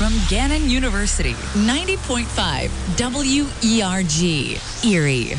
from Gannon University, 90.5 WERG, Erie.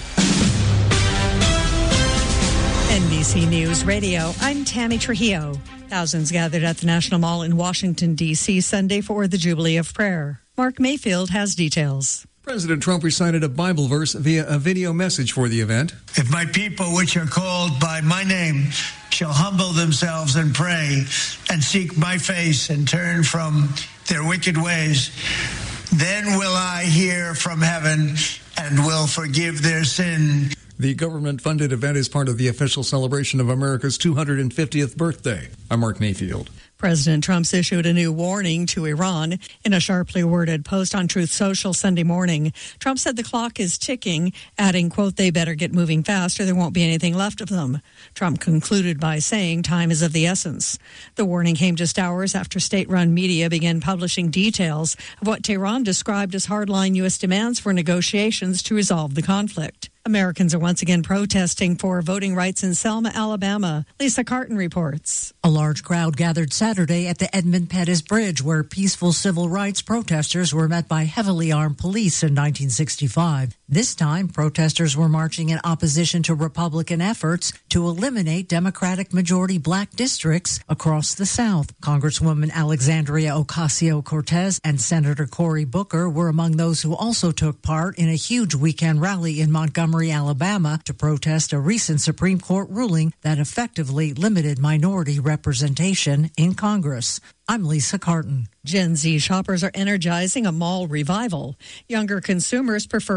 NBC News Radio, I'm Tammy Trujillo. Thousands gathered at the National Mall in Washington, D.C. Sunday for the Jubilee of Prayer. Mark Mayfield has details. President Trump recited a Bible verse via a video message for the event. If my people, which are called by my name, shall humble themselves and pray and seek my face and turn from their wicked ways, then will I hear from heaven and will forgive their sin. The government-funded event is part of the official celebration of America's 250th birthday. I'm Mark Mayfield. President Trump's issued a new warning to Iran. In a sharply worded post on Truth Social Sunday morning, Trump said the clock is ticking, adding, quote, they better get moving fast or there won't be anything left of them. Trump concluded by saying time is of the essence. The warning came just hours after state-run media began publishing details of what Tehran described as hardline U.S. demands for negotiations to resolve the conflict. Americans are once again protesting for voting rights in Selma, Alabama. Lisa Carton reports. A large crowd gathered Saturday at the Edmund-Pettus Bridge, where peaceful civil rights protesters were met by heavily armed police in 1965. This time, protesters were marching in opposition to Republican efforts to eliminate Democratic majority black districts across the South. Congresswoman Alexandria Ocasio-Cortez and Senator Cory Booker were among those who also took part in a huge weekend rally in Montgomery, Alabama, to protest a recent Supreme Court ruling that effectively limited minority representation in Congress. I'm Lisa Carton. Gen Z shoppers are energizing a mall revival. Younger consumers prefer